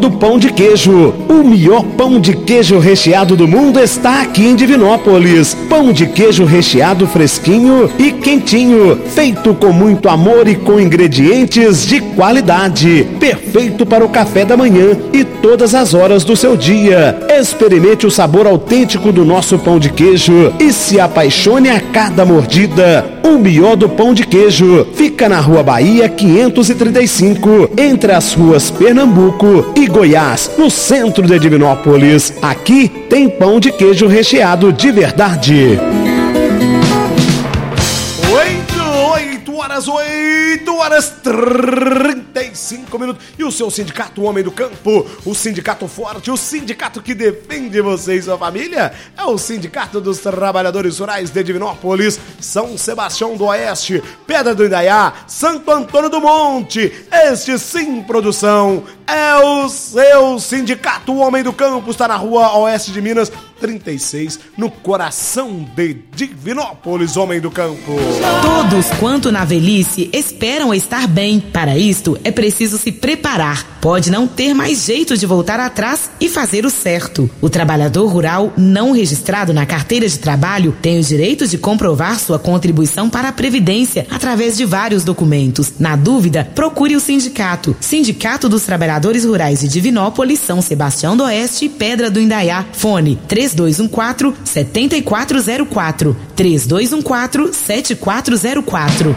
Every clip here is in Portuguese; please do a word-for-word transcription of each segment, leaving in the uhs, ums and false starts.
do pão de queijo. O melhor pão de queijo recheado do mundo está aqui em Divinópolis. Pão de queijo recheado fresquinho e quentinho, feito com muito amor e com ingredientes de qualidade. Perfeito para o café da manhã e todas as horas do seu dia. Experimente o sabor autêntico do nosso pão de queijo e se apaixone a cada mordida. O melhor do pão de queijo fica na Rua Bahia quinhentos e trinta e cinco, entre as ruas Pernambuco e Goiás, no centro de Divinópolis. Aqui tem pão de queijo recheado de verdade. oito horas, oito horas, trinta e cinco minutos. E o seu sindicato, o Homem do Campo, o sindicato forte, o sindicato que defende você e sua família, é o Sindicato dos Trabalhadores Rurais de Divinópolis, São Sebastião do Oeste, Pedra do Indaiá, Santo Antônio do Monte. Este Sim Produção é o seu sindicato, o Homem do Campo, está na Rua Oeste de Minas, trinta e seis, no coração de Divinópolis, Homem do Campo. Todos quanto na velhice esperam estar bem. Para isto é preciso se preparar. Pode não ter mais jeito de voltar atrás e fazer o certo. O trabalhador rural não registrado na carteira de trabalho tem o direito de comprovar sua contribuição para a Previdência através de vários documentos. Na dúvida, procure o sindicato. Sindicato dos Trabalhadores Rurais de Divinópolis, São Sebastião do Oeste e Pedra do Indaiá. Fone três dois um quatro, sete quatro zero quatro. três dois um quatro, sete quatro zero quatro.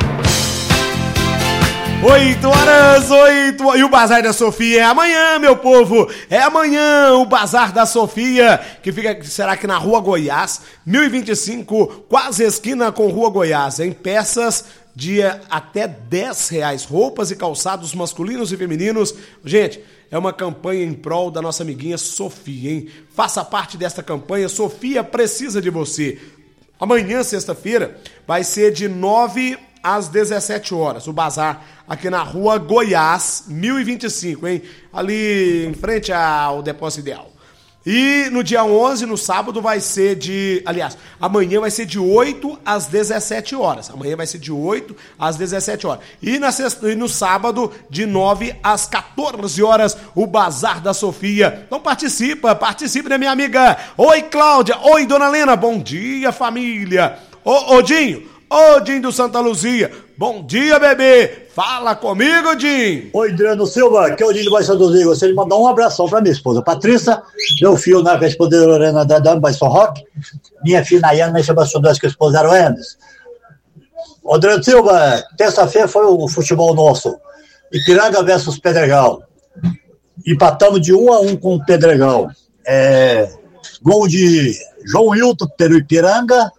oito horas, oito. E o Bazar da Sofia é amanhã, meu povo. É amanhã o Bazar da Sofia, que fica, será que na Rua Goiás, mil e vinte e cinco, quase esquina com Rua Goiás, em peças de até dez reais, roupas e calçados masculinos e femininos. Gente, é uma campanha em prol da nossa amiguinha Sofia, hein? Faça parte desta campanha, Sofia precisa de você. Amanhã, sexta-feira, vai ser de nove às dezessete horas, o bazar aqui na Rua Goiás, mil e vinte e cinco, hein? Ali em frente ao Depósito Ideal. E no dia onze, no sábado, vai ser de... Aliás, amanhã vai ser de oito às dezessete horas. Amanhã vai ser de oito às dezessete horas. E, na sexta, e no sábado, de nove às quatorze horas, o Bazar da Sofia. Então participa, participe, né, minha amiga? Oi, Cláudia. Oi, Dona Lena. Bom dia, família. Ô, Odinho. Ô, Dinho do Santa Luzia. Bom dia, bebê. Fala comigo, Dinho. Oi, Adriano Silva, que é o Dinho do Bairro Santa Luzia. Gostaria de mandar um abração para minha esposa Patrícia, meu filho na Responde Lorena da Dama Bairro São Roque, minha filha Nayana na Sebastião do Oeste, que a esposa era o Endes. Ô, Adriano Silva, terça-feira foi o futebol nosso. Ipiranga versus Pedregal. Empatamos de um a um com o Pedregal. É, gol de João Wilton pelo Ipiranga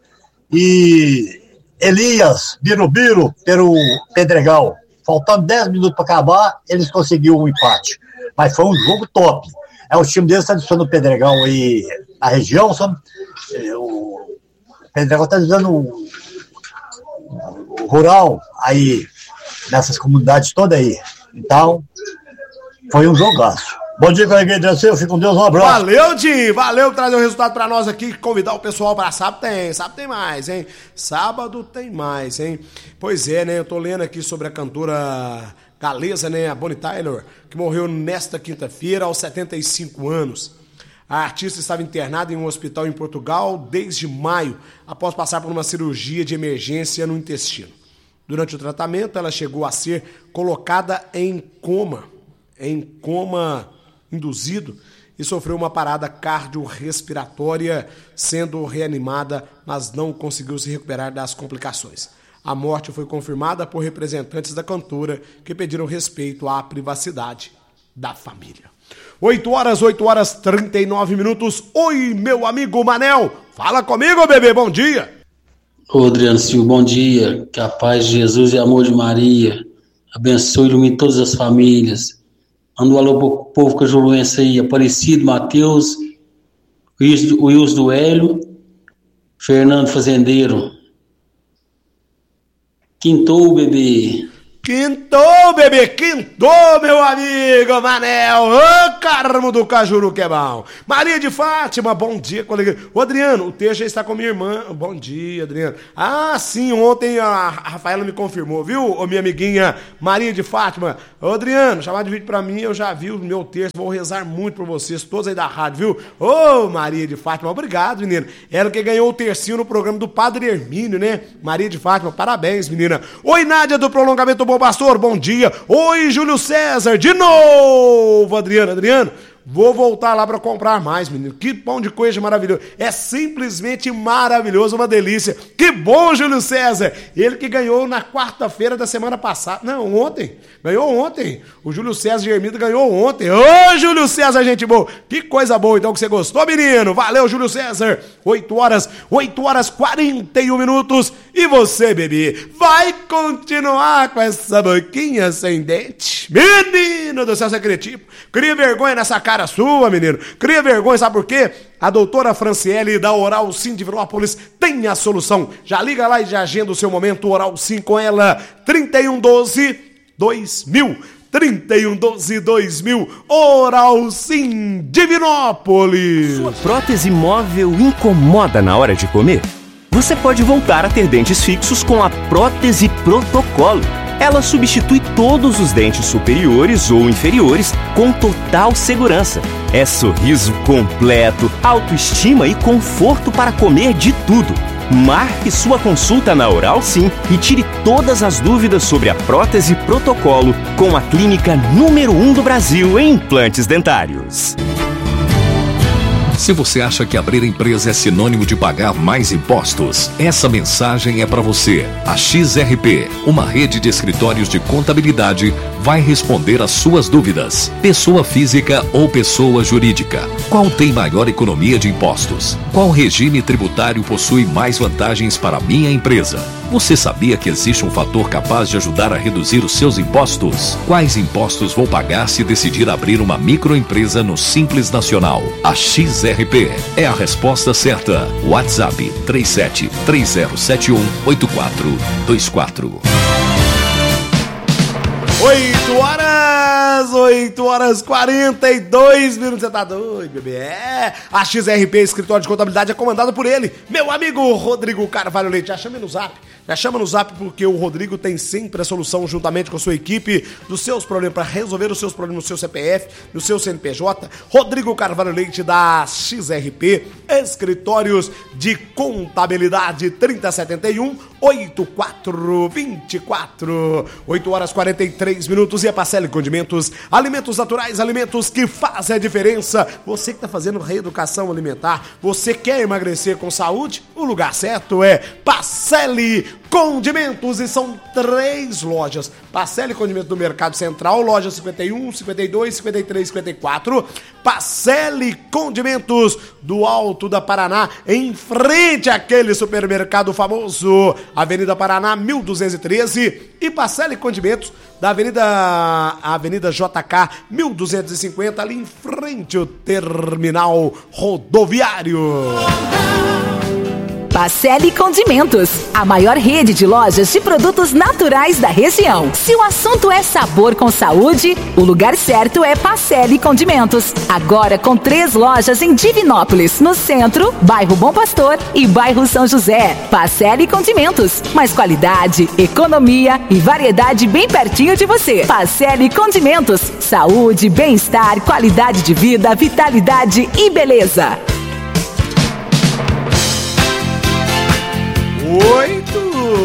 e Elias Birubiru pelo Pedregal. Faltando dez minutos para acabar, eles conseguiram um empate. Mas foi um jogo top. É, o time deles está disputando o Pedregal aí na região, sabe? O Pedregal está dizendo o, o rural aí, nessas comunidades todas aí. Então, foi um jogaço. Bom dia, colega de você, fico com Deus, um abraço. Valeu, Di, valeu por trazer o resultado pra nós aqui, convidar o pessoal pra sábado, tem, sábado tem mais, hein? Sábado tem mais, hein? Pois é, né, eu tô lendo aqui sobre a cantora galesa, né, a Bonnie Tyler, que morreu nesta quinta-feira aos setenta e cinco anos. A artista estava internada em um hospital em Portugal desde maio, após passar por uma cirurgia de emergência no intestino. Durante o tratamento, ela chegou a ser colocada em coma, em coma induzido e sofreu uma parada cardiorrespiratória, sendo reanimada, mas não conseguiu se recuperar das complicações. A morte foi confirmada por representantes da cantora, que pediram respeito à privacidade da família. oito horas, oito horas, trinta e nove minutos. Oi, meu amigo Manel. Fala comigo, bebê. Bom dia. Ô, Adriano Silva, bom dia. Que a paz de Jesus e amor de Maria abençoe e ilumine todas as famílias. Manda um alô pro povo cajuruense aí, Aparecido, Matheus, o Wilson do Hélio, Fernando Fazendeiro. Quintou, bebê. Quintou, bebê, quintou, meu amigo Manel, ô Carmo do Cajuru que é bom. Maria de Fátima, bom dia, colega. Ô Adriano, o texto já está com minha irmã, bom dia, Adriano. Ah, sim, ontem a Rafaela me confirmou, viu, ô minha amiguinha Maria de Fátima. Ô Adriano, chamar de vídeo pra mim, eu já vi o meu texto, vou rezar muito por vocês, todos aí da rádio, viu? Ô Maria de Fátima, obrigado, menina. Ela que ganhou o tercinho no programa do Padre Hermínio, né? Maria de Fátima, parabéns, menina. Oi, Nádia do Prolongamento Bom Pastor, bom dia. Oi, Júlio César, de novo, Adriano, Adriano. Vou voltar lá para comprar mais, menino. Que pão de queijo maravilhoso. É simplesmente maravilhoso, uma delícia. Que bom, Júlio César. Ele que ganhou na quarta-feira da semana passada. Não, ontem. Ganhou ontem. O Júlio César de Hermida ganhou ontem. Ô, Júlio César, gente boa. Que coisa boa, então, que você gostou, menino. Valeu, Júlio César. oito horas, oito horas, quarenta e um minutos. E você, bebê, vai continuar com essa boquinha sem dente? Menino do céu, você cria tipo. Cria vergonha nessa cara. Cara sua, menino. Cria vergonha, sabe por quê? A doutora Franciele da Oral Sim de Virópolis tem a solução. Já liga lá e já agenda o seu momento Oral Sim com ela. trinta e um doze, dois mil. trinta e um doze, dois mil. Oral Sim de Virópolis. Sua prótese móvel incomoda na hora de comer? Você pode voltar a ter dentes fixos com a prótese Protocolo. Ela substitui todos os dentes superiores ou inferiores com total segurança. É sorriso completo, autoestima e conforto para comer de tudo. Marque sua consulta na Oral Sim e tire todas as dúvidas sobre a prótese Protocolo com a clínica número um do Brasil em implantes dentários. Se você acha que abrir empresa é sinônimo de pagar mais impostos, essa mensagem é para você. A X R P, uma rede de escritórios de contabilidade, vai responder às suas dúvidas. Pessoa física ou pessoa jurídica? Qual tem maior economia de impostos? Qual regime tributário possui mais vantagens para a minha empresa? Você sabia que existe um fator capaz de ajudar a reduzir os seus impostos? Quais impostos vou pagar se decidir abrir uma microempresa no Simples Nacional? A X R P é a resposta certa. WhatsApp três sete três zero sete um oito quatro dois quatro. oito horas, oito horas, quarenta e dois minutos. Você tá doido, bebê? É, a X R P, escritório de contabilidade, é comandado por ele, meu amigo Rodrigo Carvalho Leite. Já chame no zap. Já chama no zap porque o Rodrigo tem sempre a solução juntamente com a sua equipe dos seus problemas, para resolver os seus problemas no seu C P F, no seu C N P J. Rodrigo Carvalho Leite da X R P, escritórios de contabilidade trinta setenta e um, oitenta e quatro vinte e quatro. oito horas e quarenta e três minutos e a Pacelli Condimentos, alimentos naturais, alimentos que fazem a diferença. Você que está fazendo reeducação alimentar, você quer emagrecer com saúde? O lugar certo é Pacelli Condimentos, e são três lojas. Pacelli Condimentos do Mercado Central, loja cinquenta e um, cinquenta e dois, cinquenta e três, cinquenta e quatro. Pacelli Condimentos do Alto da Paraná, em frente àquele supermercado famoso, Avenida Paraná mil duzentos e treze. E Pacelli Condimentos da Avenida, Avenida J K mil duzentos e cinquenta, ali em frente ao terminal rodoviário. Pacelli Condimentos, a maior rede de lojas de produtos naturais da região. Se o assunto é sabor com saúde, o lugar certo é Pacelli Condimentos. Agora com três lojas em Divinópolis, no centro, bairro Bom Pastor e bairro São José. Pacelli Condimentos, mais qualidade, economia e variedade bem pertinho de você. Pacelli Condimentos, saúde, bem-estar, qualidade de vida, vitalidade e beleza. Oito,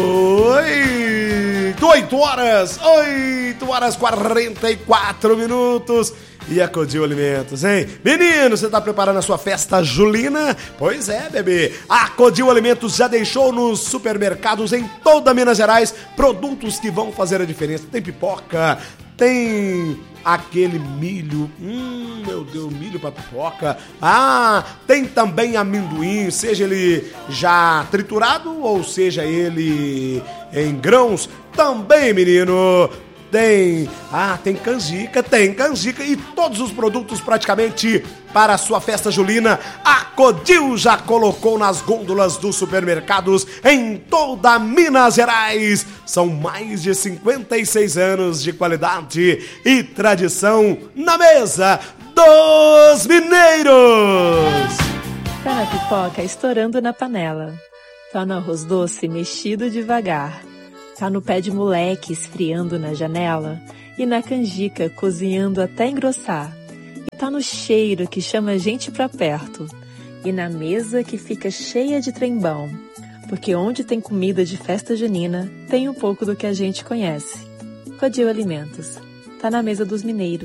oito, oito horas, oito horas, quarenta e quatro minutos. E a Codil Alimentos, hein? Menino, você tá preparando a sua festa julina? Pois é, bebê. A Codil Alimentos já deixou nos supermercados em toda Minas Gerais produtos que vão fazer a diferença. Tem pipoca, tem aquele milho, hum, meu Deus, milho pra pipoca. Ah, tem também amendoim, seja ele já triturado ou seja ele em grãos. Também, menino, tem... Ah, tem canjica, tem canjica e todos os produtos praticamente para a sua festa julina. A Codil já colocou nas gôndolas dos supermercados em toda Minas Gerais. São mais de cinquenta e seis anos de qualidade e tradição na mesa dos mineiros. Tá na pipoca estourando na panela. Tá no arroz doce mexido devagar. Tá no pé de moleque esfriando na janela. E na canjica cozinhando até engrossar. E tá no cheiro que chama a gente pra perto. E na mesa que fica cheia de trembão. Porque onde tem comida de festa junina, tem um pouco do que a gente conhece. Codil Alimentos. Tá na mesa dos mineiros.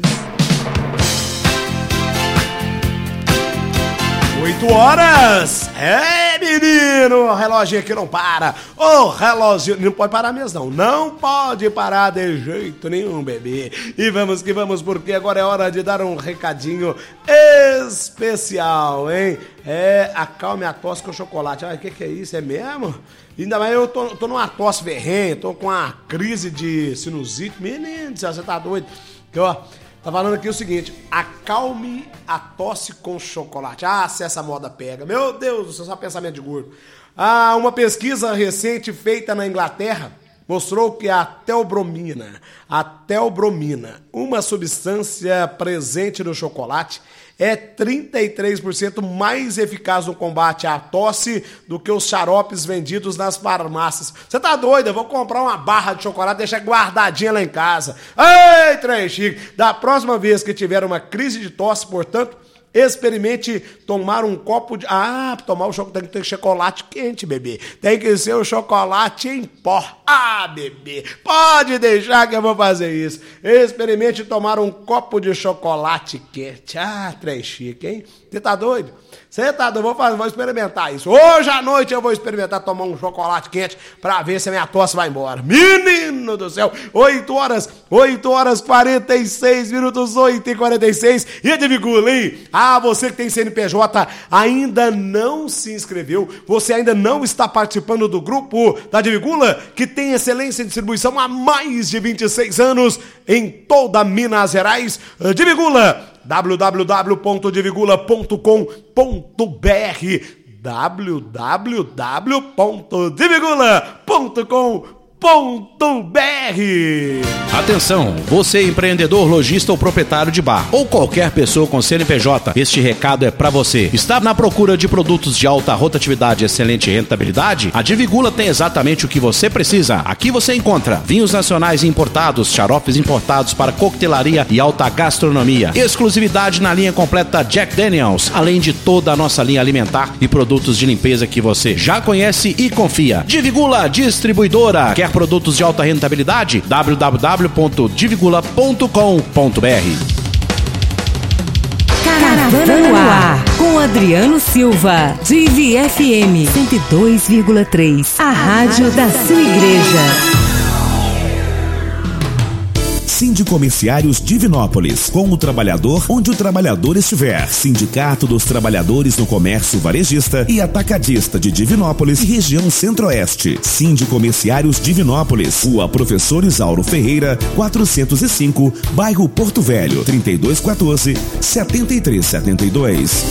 Oito horas! É, menino! O relógio aqui não para. O relógio... Não pode parar mesmo, não. Não pode parar de jeito nenhum, bebê. E vamos que vamos, porque agora é hora de dar um recadinho especial, hein? É, acalme a tosse com chocolate. Ah, o que que é isso? É mesmo? Ainda mais eu tô, tô numa tosse verrenha, tô com uma crise de sinusite. Menino, você tá doido? Que, ó... Tá falando aqui o seguinte, acalme a tosse com chocolate. Ah, se essa moda pega. Meu Deus do céu, só pensamento de gordo. Ah, uma pesquisa recente feita na Inglaterra mostrou que a teobromina, a teobromina, uma substância presente no chocolate, é trinta e três por cento mais eficaz no combate à tosse do que os xaropes vendidos nas farmácias. Você tá doido? Eu vou comprar uma barra de chocolate e deixar guardadinha lá em casa. Ei, trem chique! Da próxima vez que tiver uma crise de tosse, portanto, experimente tomar um copo de... Ah, tomar o chocolate tem que ter chocolate quente, bebê. Tem que ser o chocolate em pó. Ah, bebê, pode deixar que eu vou fazer isso. Experimente tomar um copo de chocolate quente. Ah, trem chique, hein? Você tá doido? Você tá doido? Vou, fazer, vou experimentar isso. Hoje à noite eu vou experimentar tomar um chocolate quente pra ver se a minha tosse vai embora. Menino do céu! oito horas, oito horas, quarenta e seis minutos, oito e quarenta e seis. E a Divigula, hein? Ah, você que tem C N P J ainda não se inscreveu, você ainda não está participando do grupo da Divigula, que tem excelência em distribuição há mais de vinte e seis anos em toda Minas Gerais. Divigula, w w w ponto divigula ponto com ponto b r, w w w ponto divigula ponto com ponto b r. Atenção, você empreendedor, lojista ou proprietário de bar ou qualquer pessoa com C N P J, este recado é pra você. Está na procura de produtos de alta rotatividade e excelente rentabilidade? A Divigula tem exatamente o que você precisa. Aqui você encontra vinhos nacionais importados, xaropes importados para coquetelaria e alta gastronomia, exclusividade na linha completa Jack Daniels, além de toda a nossa linha alimentar e produtos de limpeza que você já conhece e confia. Divigula Distribuidora. Quer produtos de alta rentabilidade? w w w ponto divigula ponto com ponto b r. Caravana no ar, com Adriano Silva, Divi F M cento e dois vírgula três, a rádio da sua igreja. Sindicomerciários Divinópolis, com o trabalhador onde o trabalhador estiver. Sindicato dos Trabalhadores no Comércio Varejista e Atacadista de Divinópolis e região Centro-Oeste. Sindicomerciários Divinópolis, Rua Professor Isauro Ferreira, quatrocentos e cinco, bairro Porto Velho, trinta e dois quatorze, setenta e três setenta e dois.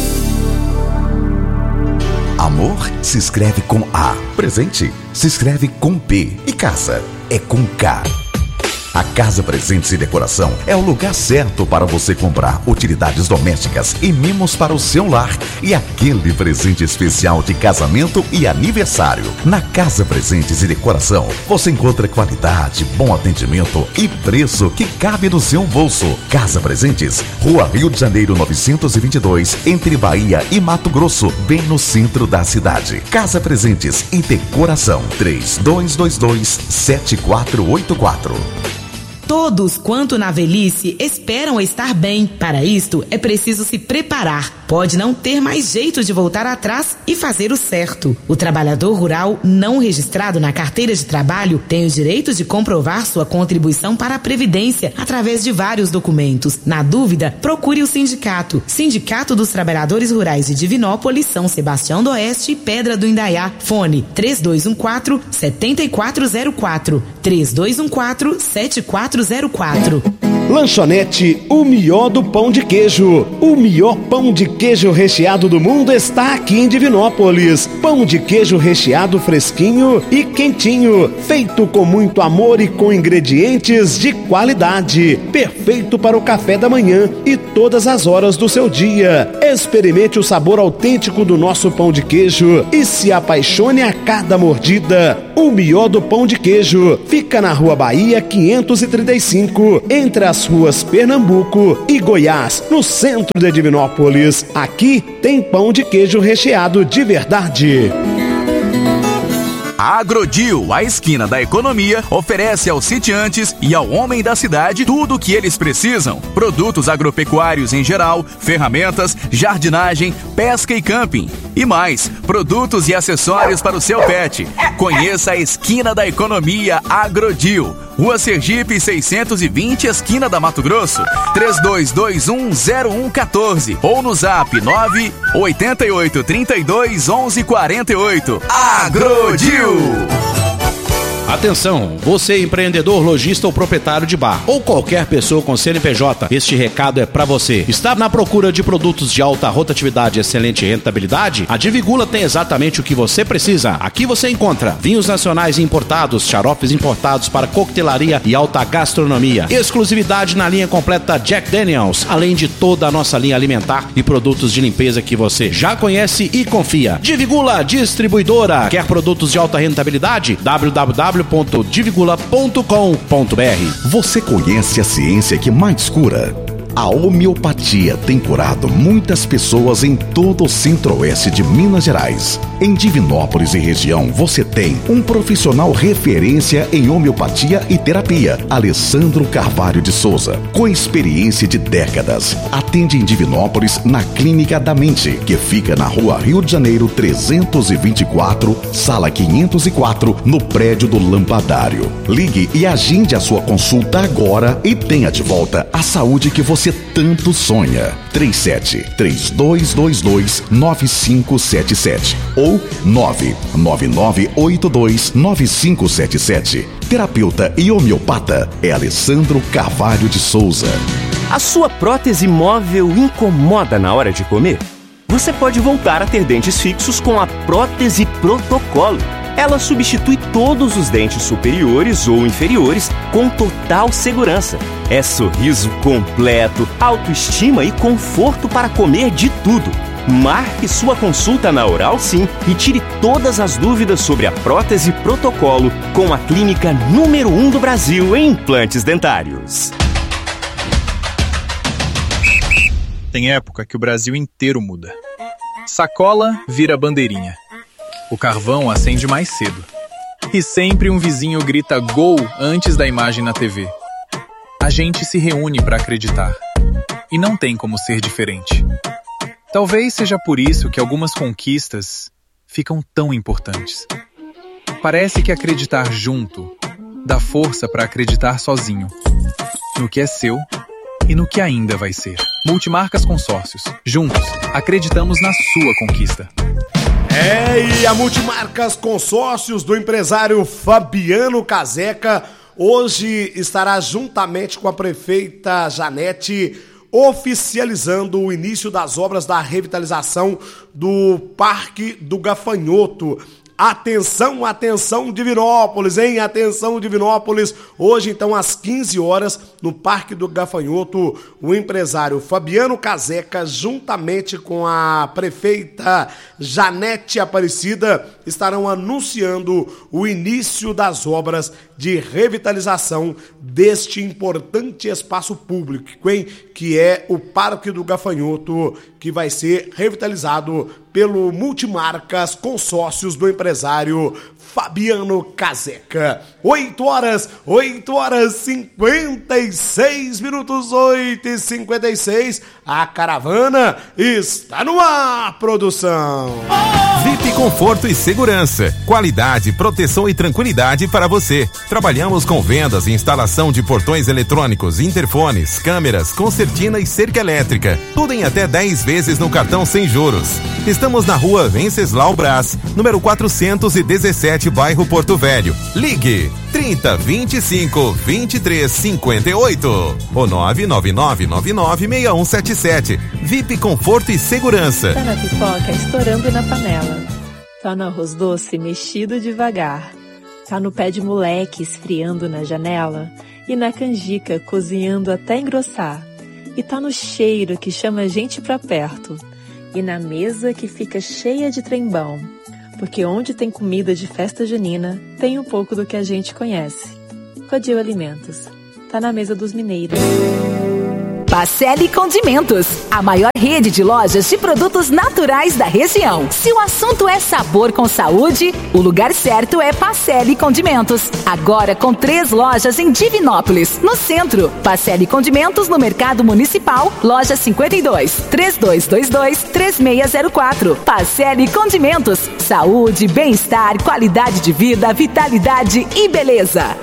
Amor se escreve com A. Presente se escreve com P. E casa é com K. A Casa Presentes e Decoração é o lugar certo para você comprar utilidades domésticas e mimos para o seu lar e aquele presente especial de casamento e aniversário. Na Casa Presentes e Decoração você encontra qualidade, bom atendimento e preço que cabe no seu bolso. Casa Presentes, Rua Rio de Janeiro novecentos e vinte e dois, entre Bahia e Mato Grosso, bem no centro da cidade. Casa Presentes e Decoração, três dois dois dois, sete quatro oito quatro. Todos quanto na velhice esperam estar bem. Para isto é preciso se preparar. Pode não ter mais jeito de voltar atrás e fazer o certo. O trabalhador rural não registrado na carteira de trabalho tem o direito de comprovar sua contribuição para a Previdência através de vários documentos. Na dúvida, procure o sindicato. Sindicato dos Trabalhadores Rurais de Divinópolis, São Sebastião do Oeste e Pedra do Indaiá. Fone três dois um quatro, sete quatro zero quatro. três dois um quatro, sete quatro quatro zero quatro. Lanchonete O Melhor do Pão de Queijo. O melhor pão de queijo recheado do mundo está aqui em Divinópolis. Pão de queijo recheado fresquinho e quentinho, feito com muito amor e com ingredientes de qualidade. Perfeito para o café da manhã e todas as horas do seu dia. Experimente o sabor autêntico do nosso pão de queijo e se apaixone a cada mordida. O Melhor do Pão de Queijo fica na Rua Bahia quinhentos e trinta e cinco, entre as ruas Pernambuco e Goiás, no centro de Divinópolis. Aqui tem pão de queijo recheado de verdade. A Agrodil, a esquina da economia, oferece aos sitiantes e ao homem da cidade tudo o que eles precisam. Produtos agropecuários em geral, ferramentas, jardinagem, pesca e camping. E mais, produtos e acessórios para o seu pet. Conheça a esquina da economia Agrodil. Rua Sergipe seiscentos e vinte, esquina da Mato Grosso. três dois dois um zero um um quatro ou no zap nove oito oito, três dois, onze, quatro oito. Agrodil! Atenção, você empreendedor, lojista ou proprietário de bar ou qualquer pessoa com C N P J, este recado é para você. Está na procura de produtos de alta rotatividade e excelente rentabilidade? A Divigula tem exatamente o que você precisa. Aqui você encontra vinhos nacionais importados, xaropes importados para coquetelaria e alta gastronomia, exclusividade na linha completa Jack Daniels, além de toda a nossa linha alimentar e produtos de limpeza que você já conhece e confia. Divigula Distribuidora. Quer produtos de alta rentabilidade? w w w ponto divigula ponto com ponto b r. Você conhece a ciência que mais cura? A homeopatia tem curado muitas pessoas em todo o centro-oeste de Minas Gerais. Em Divinópolis e região, você tem um profissional referência em homeopatia e terapia, Alessandro Carvalho de Souza, com experiência de décadas. Atende em Divinópolis na Clínica da Mente, que fica na Rua Rio de Janeiro trezentos e vinte e quatro, sala quinhentos e quatro, no prédio do Lampadário. Ligue e agende a sua consulta agora e tenha de volta a saúde que você Você tanto sonha. três sete três dois dois dois nove cinco sete sete ou nove nove nove oito dois nove cinco sete sete. Terapeuta e homeopata é Alessandro Carvalho de Souza. A sua prótese móvel incomoda na hora de comer? Você pode voltar a ter dentes fixos com a prótese protocolo. Ela substitui todos os dentes superiores ou inferiores com total segurança. É sorriso completo, autoestima e conforto para comer de tudo. Marque sua consulta na Oral Sim e tire todas as dúvidas sobre a prótese protocolo com a clínica número um do Brasil em implantes dentários. Tem época que o Brasil inteiro muda. Sacola vira bandeirinha. O carvão acende mais cedo. E sempre um vizinho grita gol antes da imagem na T V. A gente se reúne para acreditar. E não tem como ser diferente. Talvez seja por isso que algumas conquistas ficam tão importantes. Parece que acreditar junto dá força para acreditar sozinho. No que é seu e no que ainda vai ser. Multimarcas Consórcios. Juntos, acreditamos na sua conquista. É, e a Multimarcas Consórcios do empresário Fabiano Caseca hoje estará juntamente com a prefeita Janete oficializando o início das obras da revitalização do Parque do Gafanhoto. Atenção, atenção Divinópolis, hein? Atenção Divinópolis. Hoje, então, às quinze horas, no Parque do Gafanhoto, o empresário Fabiano Caseca, juntamente com a prefeita Janete Aparecida, estarão anunciando o início das obras de revitalização deste importante espaço público, hein? Que é o Parque do Gafanhoto, que vai ser revitalizado pelo Multimarcas Consórcios do empresário Fabiano Caseca. oito horas, oito horas, cinquenta e seis minutos, oito e cinquenta e seis. A caravana está no ar, produção. V I P Conforto e Segurança. Qualidade, proteção e tranquilidade para você. Trabalhamos com vendas e instalação de portões eletrônicos, interfones, câmeras, concertina e cerca elétrica. Tudo em até dez vezes no cartão sem juros. Estamos na rua Venceslau Brás, número quatrocentos e dezessete. sete, bairro Porto Velho. Ligue trinta, vinte e cinco, vinte e três, cinquenta e oito ou nove nove nove nove nove seis um sete sete. V I P Conforto e Segurança. Tá na pipoca estourando na panela. Tá no arroz doce mexido devagar. Tá no pé de moleque esfriando na janela. E na canjica cozinhando até engrossar. E tá no cheiro que chama a gente pra perto. E na mesa que fica cheia de trembão. Porque onde tem comida de festa junina, tem um pouco do que a gente conhece. Codil Alimentos. Tá na mesa dos mineiros. Pacelli Condimentos, a maior rede de lojas de produtos naturais da região. Se o assunto é sabor com saúde, o lugar certo é Pacelli Condimentos. Agora com três lojas em Divinópolis, no centro. Pacelli Condimentos no Mercado Municipal, loja cinquenta e dois, três dois dois dois, três seis zero quatro. Pacelli Condimentos, saúde, bem-estar, qualidade de vida, vitalidade e beleza.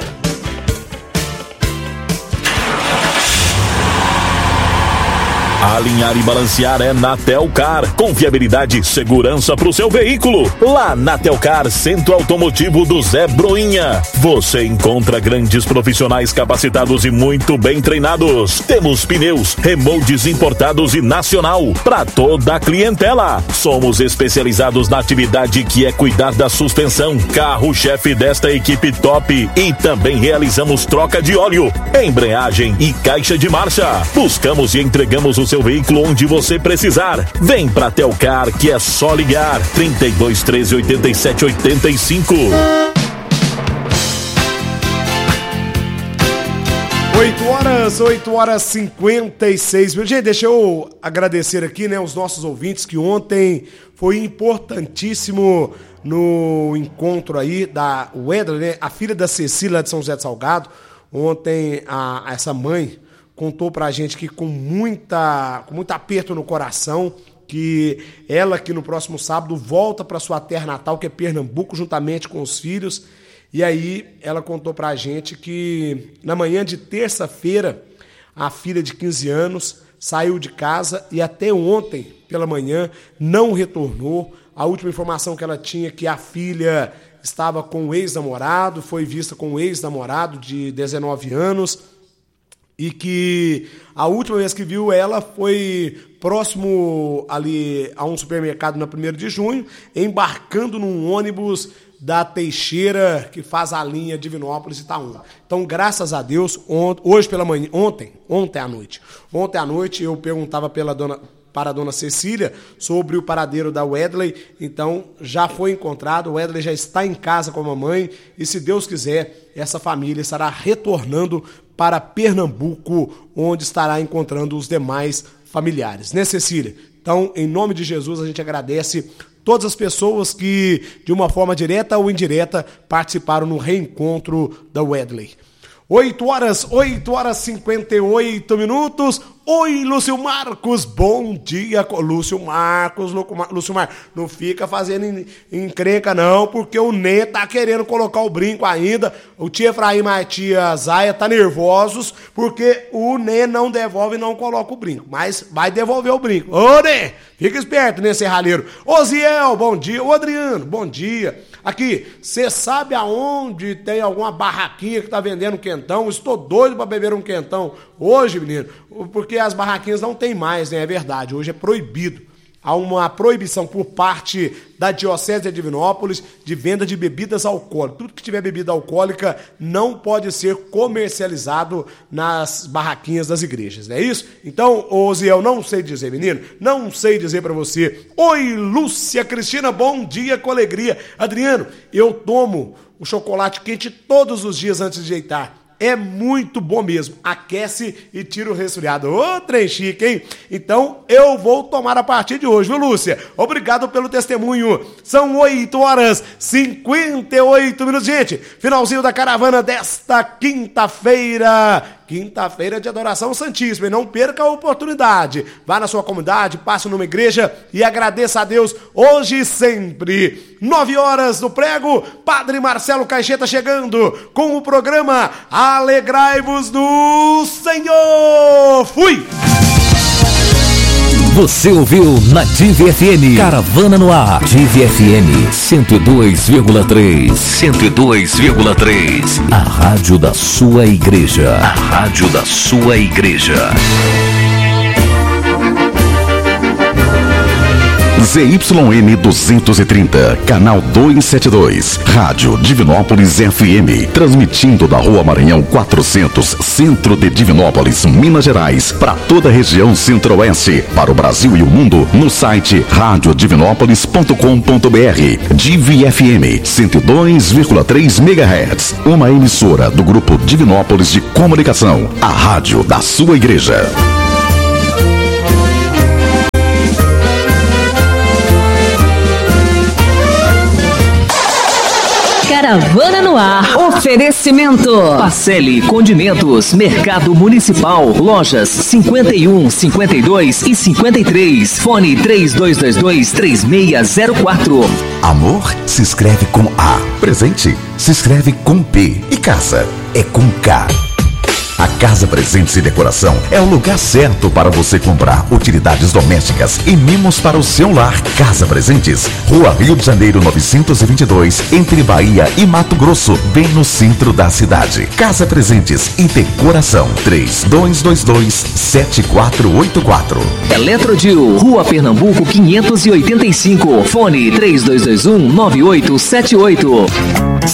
Alinhar e balancear é na Telcar. Confiabilidade e segurança para o seu veículo. Lá na Telcar, Centro Automotivo do Zé Broinha. Você encontra grandes profissionais capacitados e muito bem treinados. Temos pneus, remoldes importados e nacional para toda a clientela. Somos especializados na atividade que é cuidar da suspensão, carro-chefe desta equipe top. E também realizamos troca de óleo, embreagem e caixa de marcha. Buscamos e entregamos o seu veículo onde você precisar. Vem pra Telcar que é só ligar. trinta e dois, treze, oitenta e sete, oitenta e cinco. oito horas, oito horas e cinquenta e seis. Gente, deixa eu agradecer aqui, né, os nossos ouvintes, que ontem foi importantíssimo no encontro aí da Wedley, né, a filha da Cecília de São José de Salgado. Ontem, a, essa mãe contou pra gente que com muita, com muito aperto no coração, que ela que no próximo sábado volta para sua terra natal, que é Pernambuco, juntamente com os filhos. E aí ela contou pra gente que na manhã de terça-feira, a filha de quinze anos saiu de casa e até ontem pela manhã não retornou. A última informação que ela tinha é que a filha estava com o ex-namorado, foi vista com o ex-namorado de dezenove anos, e que a última vez que viu ela foi próximo ali a um supermercado na primeiro de junho, embarcando num ônibus da Teixeira, que faz a linha Divinópolis e Itaúna. Então, graças a Deus, ont- hoje pela manhã, ontem, ontem à noite, ontem à noite eu perguntava pela dona, para a dona Cecília sobre o paradeiro da Wedley, então já foi encontrado, o Wedley já está em casa com a mamãe e, se Deus quiser, essa família estará retornando para Pernambuco, onde estará encontrando os demais familiares, né, Cecília? Então, em nome de Jesus, a gente agradece todas as pessoas que, de uma forma direta ou indireta, participaram no reencontro da Wedley. oito horas, oito horas e cinquenta e oito minutos. Oi, Lúcio Marcos, bom dia. Lúcio Marcos, Lúcio Marcos, não fica fazendo encrenca não, porque o Nê tá querendo colocar o brinco ainda. O tia Efraim e a tia Zaia tá nervosos, porque o Nê não devolve e não coloca o brinco, mas vai devolver o brinco. Ô, Nê, fica esperto nesse ralheiro. Ô, Ziel, bom dia. Ô, Adriano, bom dia. Aqui, você sabe aonde tem alguma barraquinha que tá vendendo quentão? Estou doido para beber um quentão hoje, menino, porque as barraquinhas não tem mais, né? É verdade, hoje é proibido. Há uma proibição por parte da Diocese de Divinópolis de venda de bebidas alcoólicas. Tudo que tiver bebida alcoólica não pode ser comercializado nas barraquinhas das igrejas, não é isso? Então, ô Ziel, não sei dizer, menino, não sei dizer pra você. Oi, Lúcia Cristina, bom dia com alegria. Adriano, eu tomo o chocolate quente todos os dias antes de deitar. É muito bom mesmo. Aquece e tira o resfriado. Ô, trem chique, hein? Então, eu vou tomar a partir de hoje, viu, Lúcia? Obrigado pelo testemunho. São oito horas e cinquenta e oito minutos. Gente, finalzinho da caravana desta quinta-feira. Quinta-feira de adoração santíssima. E não perca a oportunidade. Vá na sua comunidade, passe numa igreja e agradeça a Deus hoje e sempre. Nove horas no prego. Padre Marcelo Caixeta chegando com o programa Alegrai-vos do Senhor. Fui! Você ouviu na Div F M. Caravana no ar. Div F M cento e dois vírgula três. cento e dois vírgula três. A rádio da sua igreja. A rádio da sua igreja. Z Y N duzentos e trinta, canal duzentos e setenta e dois, Rádio Divinópolis F M, transmitindo da Rua Maranhão quatrocentos, centro de Divinópolis, Minas Gerais, para toda a região centro-oeste, para o Brasil e o mundo, no site rádio divinópolis ponto com ponto b r. Div F M cento e dois vírgula três megahertz, uma emissora do Grupo Divinópolis de Comunicação, a rádio da sua igreja. Caravana no ar. Oferecimento. Pacelli Condimentos, Mercado Municipal, lojas cinquenta e um, cinquenta e dois e cinquenta e três. Fone três dois dois dois, três seis zero quatro. Amor se escreve com A. Presente se escreve com P. E casa é com K. A Casa Presentes e Decoração é o lugar certo para você comprar utilidades domésticas e mimos para o seu lar. Casa Presentes, Rua Rio de Janeiro novecentos e vinte e dois, entre Bahia e Mato Grosso, bem no centro da cidade. Casa Presentes e Decoração, três dois dois dois, sete quatro oito quatro. Eletrodil, Rua Pernambuco quinhentos e oitenta e cinco, fone três dois dois um, nove oito sete oito.